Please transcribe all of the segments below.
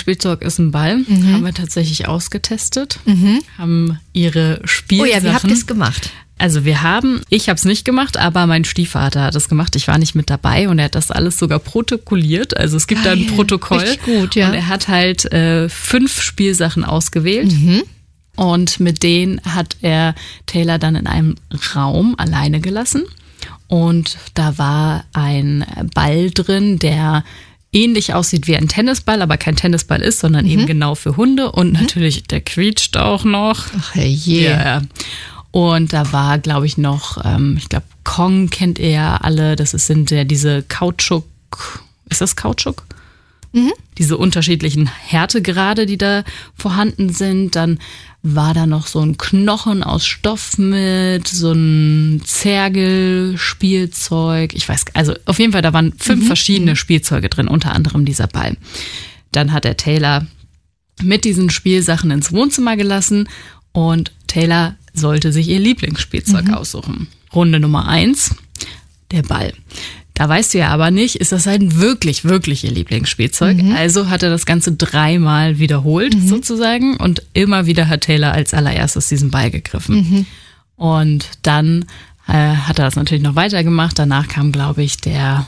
Lieblingsspielzeug ist ein Ball. Haben wir tatsächlich ausgetestet. Haben ihre Spielsachen. Oh ja, wie habt ihr es gemacht? Also ich habe es nicht gemacht, aber mein Stiefvater hat es gemacht. Ich war nicht mit dabei und er hat das alles sogar protokolliert. Also es gibt da ein Protokoll. Richtig gut, ja. Und er hat halt 5 Spielsachen ausgewählt. Und mit denen hat er Taylor dann in einem Raum alleine gelassen. Und da war ein Ball drin, der ähnlich aussieht wie ein Tennisball, aber kein Tennisball ist, sondern eben genau für Hunde. Und natürlich, der quietscht auch noch. Ach herrje. Ja. Und da war, glaube ich, noch, ich glaube, Kong kennt ihr ja alle. Sind ja diese Kautschuk, ist das Kautschuk? Diese unterschiedlichen Härtegrade, die da vorhanden sind. Dann war da noch so ein Knochen aus Stoff mit, so ein Zergelspielzeug. Ich weiß, also auf jeden Fall, da waren 5 verschiedene Spielzeuge drin, unter anderem dieser Ball. Dann hat der Taylor mit diesen Spielsachen ins Wohnzimmer gelassen und Taylor sollte sich ihr Lieblingsspielzeug aussuchen. Runde Nummer 1, der Ball. Da weißt du ja aber nicht, ist das halt wirklich, wirklich ihr Lieblingsspielzeug? Also hat er das Ganze 3-mal wiederholt sozusagen und immer wieder hat Taylor als allererstes diesen Ball gegriffen. Und dann hat er das natürlich noch weitergemacht. Danach kam, glaube ich, der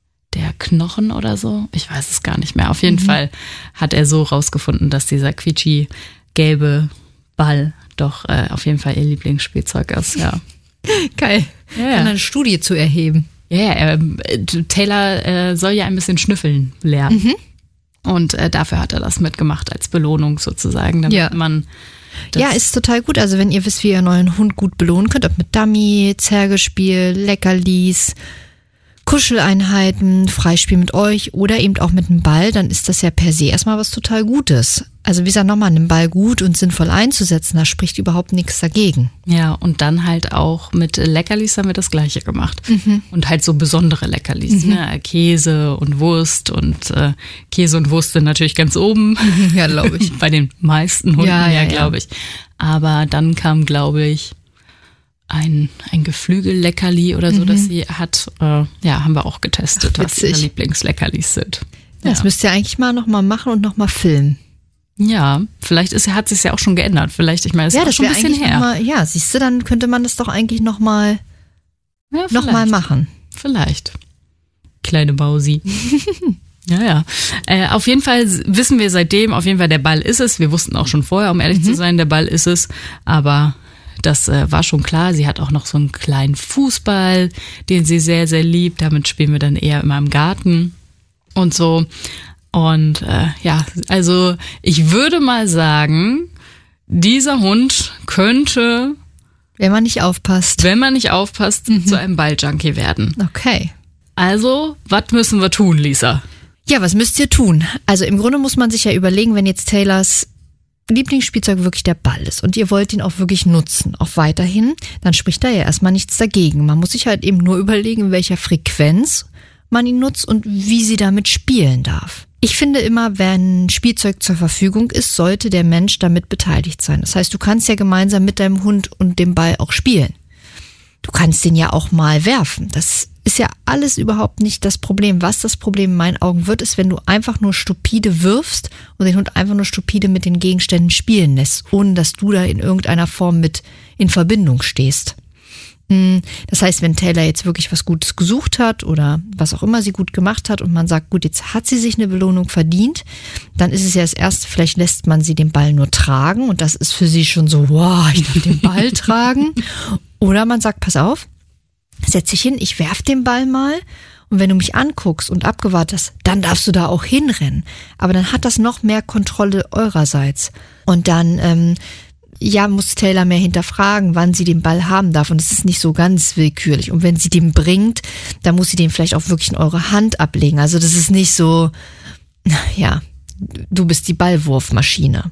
Knochen oder so. Ich weiß es gar nicht mehr. Auf jeden Fall hat er so rausgefunden, dass dieser quietschi-gelbe Ball doch auf jeden Fall ihr Lieblingsspielzeug ist. Ja. Geil. Ja. Kann eine Studie zu erheben. Ja, Taylor soll ja ein bisschen schnüffeln lernen. Und dafür hat er das mitgemacht als Belohnung sozusagen, damit man das. Ja, ist total gut. Also wenn ihr wisst, wie ihr euren Hund gut belohnen könnt, ob mit Dummy, Zergespiel, Leckerlis, Kuscheleinheiten, Freispiel mit euch oder eben auch mit einem Ball, dann ist das ja per se erstmal was total Gutes. Also wie gesagt, nochmal einen Ball gut und sinnvoll einzusetzen, da spricht überhaupt nichts dagegen. Ja, und dann halt auch mit Leckerlis haben wir das Gleiche gemacht. Und halt so besondere Leckerlis, ne? Käse und Wurst und Käse und Wurst sind natürlich ganz oben. Ja, glaube ich. Bei den meisten Hunden, ja, glaube ich. Aber dann kam, glaube ich, ein Geflügelleckerli oder so, das sie hat. Haben wir auch getestet, was ihre Lieblingsleckerlis sind. Ja. Das müsst ihr eigentlich mal nochmal machen und nochmal filmen. Ja, vielleicht hat es sich ja auch schon geändert. Vielleicht, ich meine, das ist auch schon ein bisschen her. Siehst du, dann könnte man das doch eigentlich nochmal machen. Vielleicht. Kleine Bausi. Ja. Auf jeden Fall wissen wir seitdem, der Ball ist es. Wir wussten auch schon vorher, um ehrlich zu sein, der Ball ist es. Aber das war schon klar. Sie hat auch noch so einen kleinen Fußball, den sie sehr, sehr liebt. Damit spielen wir dann eher immer im Garten und so. Und also ich würde mal sagen, dieser Hund könnte, wenn man nicht aufpasst, zu einem Balljunkie werden. Okay. Also, was müssen wir tun, Lisa? Ja, was müsst ihr tun? Also im Grunde muss man sich ja überlegen, wenn jetzt Taylors Lieblingsspielzeug wirklich der Ball ist und ihr wollt ihn auch wirklich nutzen, auch weiterhin, dann spricht da ja erstmal nichts dagegen. Man muss sich halt eben nur überlegen, in welcher Frequenz man ihn nutzt und wie sie damit spielen darf. Ich finde immer, wenn Spielzeug zur Verfügung ist, sollte der Mensch damit beteiligt sein. Das heißt, du kannst ja gemeinsam mit deinem Hund und dem Ball auch spielen. Du kannst den ja auch mal werfen. Das ist ja alles überhaupt nicht das Problem. Was das Problem in meinen Augen wird, ist, wenn du einfach nur stupide wirfst und den Hund einfach nur stupide mit den Gegenständen spielen lässt, ohne dass du da in irgendeiner Form mit in Verbindung stehst. Das heißt, wenn Taylor jetzt wirklich was Gutes gesucht hat oder was auch immer sie gut gemacht hat und man sagt, gut, jetzt hat sie sich eine Belohnung verdient, dann ist es ja das Erste, vielleicht lässt man sie den Ball nur tragen und das ist für sie schon so, wow, ich darf den Ball tragen. Oder man sagt, pass auf, setz dich hin, ich werf den Ball mal und wenn du mich anguckst und abgewartet hast, dann darfst du da auch hinrennen. Aber dann hat das noch mehr Kontrolle eurerseits. Und dann muss Taylor mehr hinterfragen, wann sie den Ball haben darf. Und es ist nicht so ganz willkürlich. Und wenn sie den bringt, dann muss sie den vielleicht auch wirklich in eure Hand ablegen. Also das ist nicht so, ja, du bist die Ballwurfmaschine.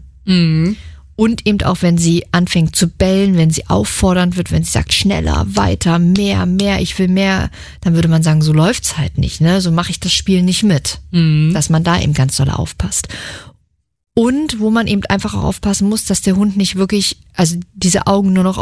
Und eben auch, wenn sie anfängt zu bellen, wenn sie auffordernd wird, wenn sie sagt, schneller, weiter, mehr, ich will mehr, dann würde man sagen, so läuft's halt nicht, ne? So mache ich das Spiel nicht mit. Dass man da eben ganz doll aufpasst. Und wo man eben einfach auch aufpassen muss, dass der Hund nicht wirklich, also diese Augen nur noch